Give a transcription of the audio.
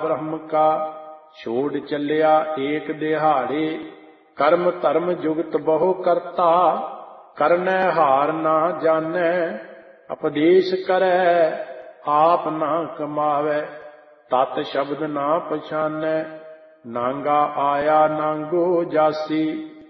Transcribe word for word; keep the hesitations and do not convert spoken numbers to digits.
ब्रह्म का। छोड़ चलिया एक दिहाड़े, कर्म धर्म जुगत बहु करता। करनै हार ना जानै, उपदेश करै आप ना कमावै। तत शब्द ना पछानै, नांगा आया नांगो जासी।